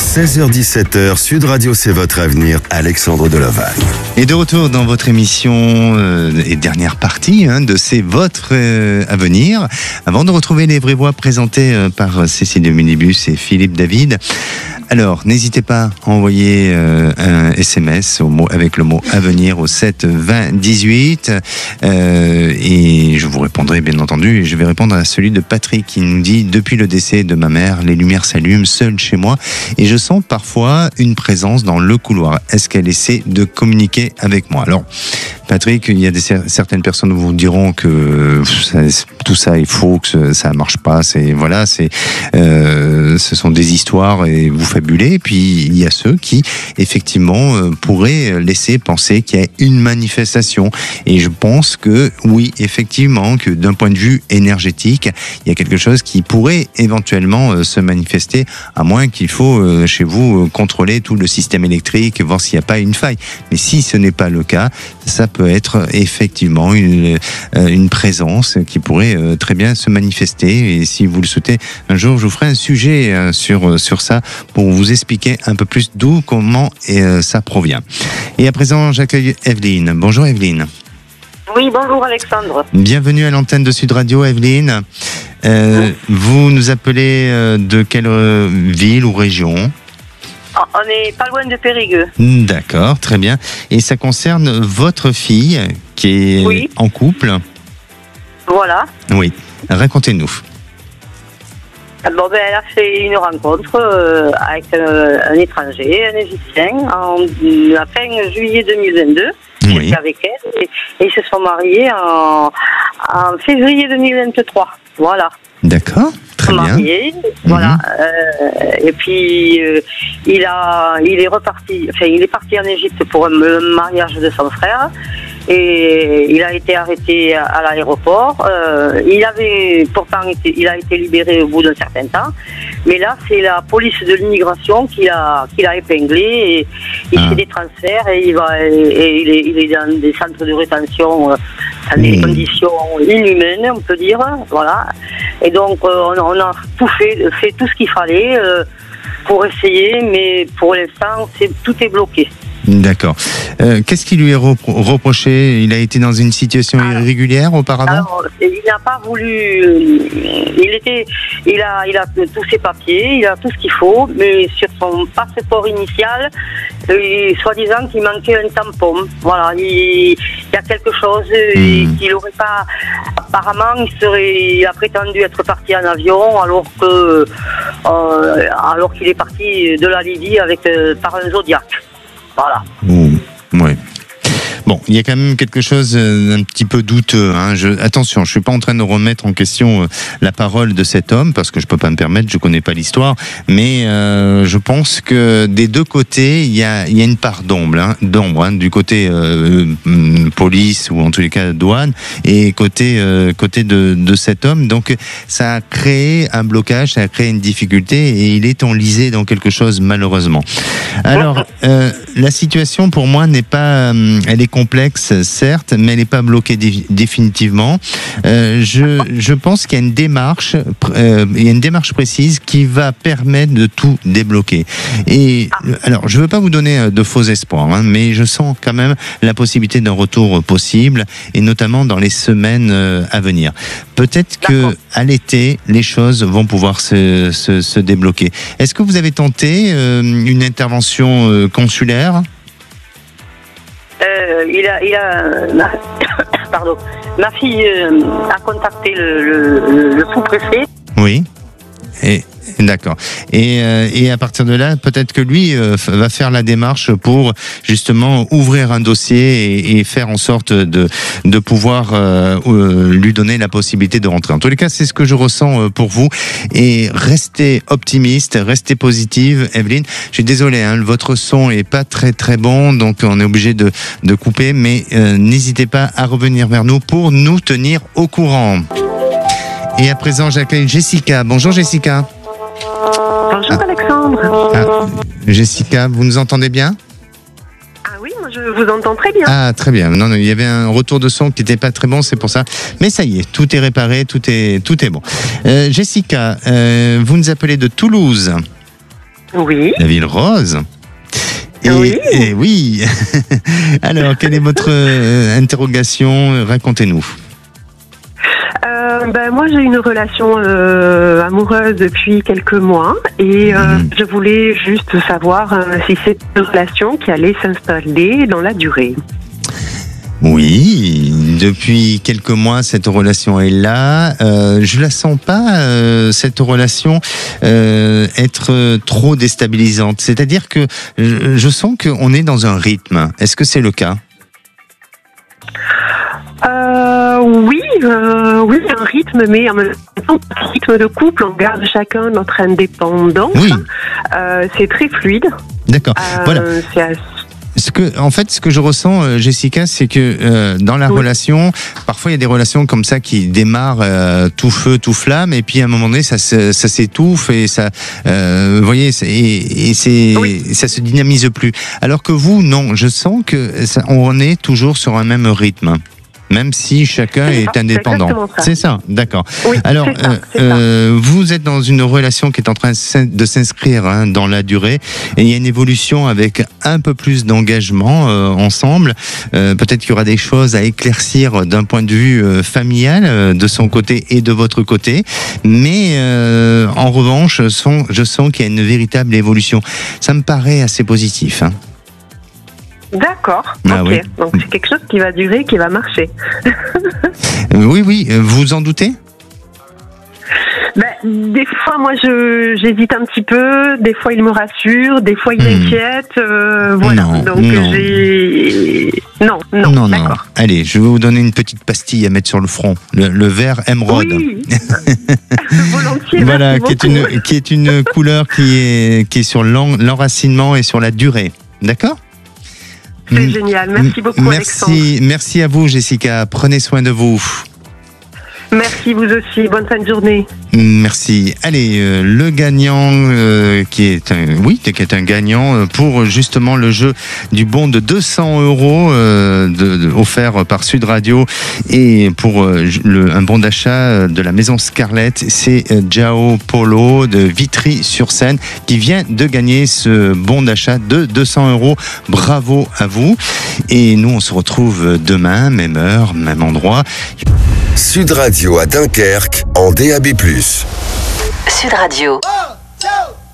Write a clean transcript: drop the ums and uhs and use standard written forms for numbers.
16h-17h, Sud Radio, c'est votre avenir, Alexandre Delovac. Et de retour dans votre émission et dernière partie de C'est votre avenir. Avant de retrouver les vraies voix présentées par Cécile de Minibus et Philippe David. Alors, n'hésitez pas à envoyer un SMS avec le mot avenir au 7 20 18 et je vous répondrai bien entendu. Et je vais répondre à celui de Patrick qui nous dit: depuis le décès de ma mère, les lumières s'allument seul chez moi et je sens parfois une présence dans le couloir. Est-ce qu'elle essaie de communiquer avec moi? Alors, Patrick, il y a certaines personnes vous diront que tout ça est faux, que ça marche pas. Ce sont des histoires et vous fabulez. Et puis il y a ceux qui effectivement pourraient laisser penser qu'il y a une manifestation. Et je pense que oui, effectivement, que d'un point de vue énergétique, il y a quelque chose qui pourrait éventuellement se manifester, à moins qu'il faut chez vous contrôler tout le système électrique, voir s'il n'y a pas une faille. Mais si ce n'est pas le cas, ça peut être effectivement une présence qui pourrait très bien se manifester. Et si vous le souhaitez, un jour je vous ferai un sujet sur ça pour vous expliquer un peu plus d'où, comment ça provient. Et à présent, j'accueille Evelyne. Bonjour Evelyne. Oui, bonjour Alexandre. Bienvenue à l'antenne de Sud Radio, Evelyne. Vous nous appelez de quelle ville ou région ? On n'est pas loin de Périgueux. D'accord, très bien. Et ça concerne votre fille qui est en couple. Voilà. Oui, racontez-nous. Bon, elle a fait une rencontre avec un étranger, un Égyptien, en fin juillet 2022. J'étais avec elle et ils se sont mariés en février 2023. Voilà. D'accord, très bien. Marié, voilà. Et puis il est parti en Égypte pour le mariage de son frère. Et il a été arrêté à l'aéroport. Il a été libéré au bout d'un certain temps. Mais là, c'est la police de l'immigration qui l'a épinglé. Et il fait des transferts et il est dans des centres de rétention dans des conditions inhumaines, on peut dire. Voilà. Et donc, on a fait tout ce qu'il fallait pour essayer, mais pour l'instant, tout est bloqué. D'accord. Qu'est-ce qui lui est reproché? Il a été dans une situation irrégulière auparavant? Alors, il n'a pas voulu. Il a tous ses papiers, il a tout ce qu'il faut, mais sur son passeport initial, soi-disant qu'il manquait un tampon. Voilà, il y a quelque chose qu'il n'aurait pas. Apparemment, il a prétendu être parti en avion, alors qu'il est parti de la Libye par un Zodiac. Voilà. Oui. Bon, il y a quand même quelque chose d'un petit peu douteux. Attention, je suis pas en train de remettre en question la parole de cet homme, parce que je peux pas me permettre, je connais pas l'histoire, mais je pense que des deux côtés, il y a une part d'ombre, du côté police ou en tous les cas douane, et côté de cet homme. Donc ça a créé un blocage, ça a créé une difficulté, et il est enlisé dans quelque chose malheureusement. Alors la situation pour moi n'est pas, elle est complexe, certes, mais elle n'est pas bloquée définitivement. Je pense qu'il y a une démarche, précise qui va permettre de tout débloquer. Et alors, je ne veux pas vous donner de faux espoirs, mais je sens quand même la possibilité d'un retour possible, et notamment dans les semaines à venir. Peut-être que à l'été, les choses vont pouvoir se débloquer. Est-ce que vous avez tenté une intervention consulaire? Pardon. Ma fille a contacté le sous-préfet. Oui. D'accord. Et à partir de là, peut-être que lui va faire la démarche pour justement ouvrir un dossier et faire en sorte de pouvoir lui donner la possibilité de rentrer. En tous les cas, c'est ce que je ressens pour vous. Et restez optimiste, restez positive, Evelyne. Je suis désolé, votre son est pas très très bon, donc on est obligé de couper. Mais n'hésitez pas à revenir vers nous pour nous tenir au courant. Et à présent, j'accueille Jessica. Bonjour Jessica. Bonjour Alexandre. Jessica, vous nous entendez bien? Ah oui, moi je vous entends très bien. Ah très bien. Non, il y avait un retour de son qui n'était pas très bon, c'est pour ça. Mais ça y est, tout est réparé, tout est bon. Jessica, vous nous appelez de Toulouse. Oui. La ville rose. Oui. Et oui. Alors, quelle est votre interrogation? Racontez-nous. Moi, j'ai une relation amoureuse depuis quelques mois et je voulais juste savoir si c'est une relation qui allait s'installer dans la durée. Oui, depuis quelques mois, cette relation est là. Je la sens pas, cette relation, être trop déstabilisante. C'est-à-dire que je sens qu'on est dans un rythme. Est-ce que c'est le cas? Oui, un rythme, mais en même temps, un rythme de couple, on garde chacun notre indépendance. Oui. C'est très fluide. D'accord. Voilà. C'est Ce que je ressens, Jessica, c'est que dans la relation, parfois il y a des relations comme ça qui démarrent tout feu, tout flamme, et puis à un moment donné, ça s'étouffe et ça, vous voyez, ça se dynamise plus. Alors que vous, non, je sens que on est toujours sur un même rythme. Même si chacun est indépendant. C'est ça, d'accord. Oui, alors, c'est ça. vous êtes dans une relation qui est en train de s'inscrire dans la durée, et il y a une évolution avec un peu plus d'engagement ensemble. Peut-être qu'il y aura des choses à éclaircir d'un point de vue familial, de son côté et de votre côté. Mais en revanche, je sens qu'il y a une véritable évolution. Ça me paraît assez positif. Hein. D'accord, Ah, ok. oui. Donc c'est quelque chose qui va durer, qui va marcher. Oui, vous en doutez? Des fois, moi, j'hésite un petit peu. Des fois, il me rassure. Des fois, il m'inquiète. Voilà. Non, donc non. Non. Non. D'accord. Allez, je vais vous donner une petite pastille à mettre sur le front. Le vert émeraude. Oui. Volontiers. Voilà, merci beaucoup. qui est une couleur qui est sur l'enracinement et sur la durée. D'accord? C'est génial. Merci beaucoup, Alexandre. Merci à vous, Jessica. Prenez soin de vous. Merci, vous aussi. Bonne fin de journée. Merci. Allez, le gagnant qui est un gagnant pour justement le jeu du bon de 200 € offert par Sud Radio, et pour un bon d'achat de la maison Scarlett, c'est Jao Polo de Vitry-sur-Seine qui vient de gagner ce bon d'achat de 200 €. Bravo à vous. Et nous, on se retrouve demain, même heure, même endroit. Sud Radio à Dunkerque en DAB+. Sud Radio.